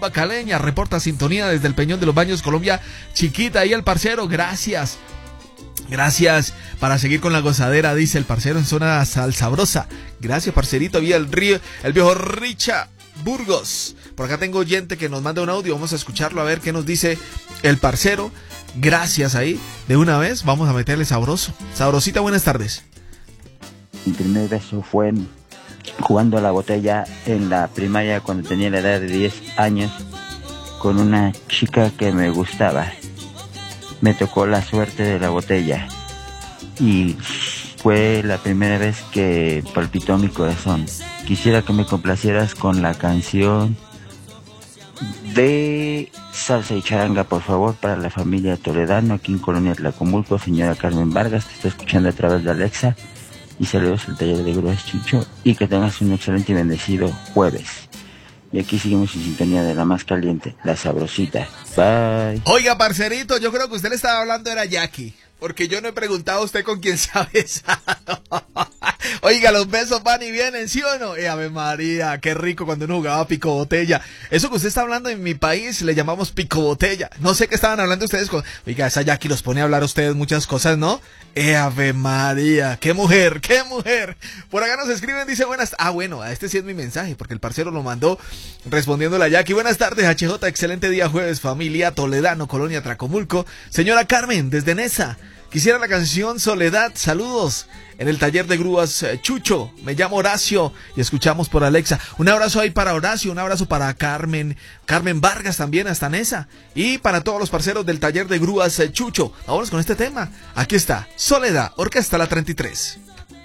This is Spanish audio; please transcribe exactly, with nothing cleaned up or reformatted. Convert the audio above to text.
rumba caleña, reporta sintonía desde el Peñón de los Baños, Colombia, Chiquita, ahí el parcero, gracias. Gracias, para seguir con la gozadera, dice el parcero en zona sal sabrosa. Gracias, parcerito, había el río, el viejo Richa Burgos. Por acá tengo oyente que nos manda un audio, vamos a escucharlo a ver qué nos dice el parcero. Gracias ahí, de una vez vamos a meterle sabroso. Sabrosita, buenas tardes. Mi primer beso fue en, jugando a la botella en la primaria cuando tenía la edad de diez años con una chica que me gustaba. Me tocó la suerte de la botella y fue la primera vez que palpitó mi corazón. Quisiera que me complacieras con la canción de Salsa y Charanga, por favor, para la familia Toledano, aquí en Colonia Tlacomulco. Señora Carmen Vargas, te está escuchando a través de Alexa. Y saludos al taller de grúas Chucho. Y que tengas un excelente y bendecido jueves. Y aquí seguimos en sintonía de la más caliente, la sabrosita. Bye. Oiga, parcerito, yo creo que usted le estaba hablando era Jackie, porque yo no he preguntado a usted con quién se ha besado. Oiga, los besos van y vienen, ¿sí o no? Eh, Ave María, qué rico cuando uno jugaba pico botella. Eso que usted está hablando en mi país le llamamos pico botella. No sé qué estaban hablando ustedes con... Oiga, esa Jackie los pone a hablar a ustedes muchas cosas, ¿no? Eh, Ave María, qué mujer, qué mujer. Por acá nos escriben, dice buenas... Ah, bueno, este sí es mi mensaje, porque el parcero lo mandó respondiéndole a Jackie. Buenas tardes, H J, excelente día jueves, familia Toledano, Colonia Tlacomulco. Señora Carmen, desde Nesa. Quisiera la canción Soledad, saludos en el taller de grúas eh, Chucho, me llamo Horacio y escuchamos por Alexa. Un abrazo ahí para Horacio, un abrazo para Carmen, Carmen Vargas también hasta Nesa y para todos los parceros del taller de grúas eh, Chucho. Vámonos con este tema, aquí está, Soledad, Orquesta La treinta y tres.